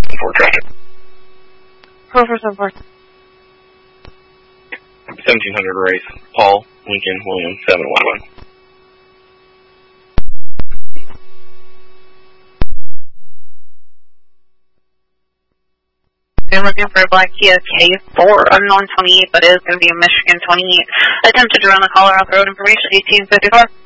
for traffic. 4474. 1700 race, Paul, Lincoln, William, 711. I'm looking for a black Kia K4, unknown 28, but it is going to be a Michigan 28. Attempted to run the caller off road information 1854.